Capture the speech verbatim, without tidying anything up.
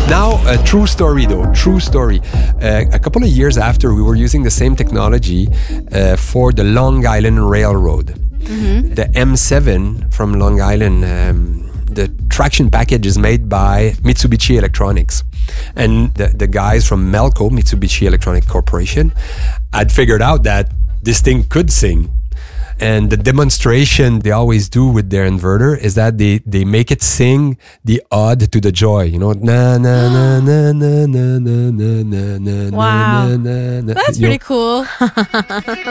Now, a true story though, true story. Uh, a couple of years after, we were using the same technology uh, for the Long Island Railroad. Mm-hmm. The M seven from Long Island, um, the traction package is made by Mitsubishi Electronics. And the, the guys from Melco, Mitsubishi Electronic Corporation, had figured out that this thing could sing. And the demonstration they always do with their inverter is that they, they make it sing the ode to the joy. You know, na na na na na na na na na na Wow. na na. That's You know, pretty cool.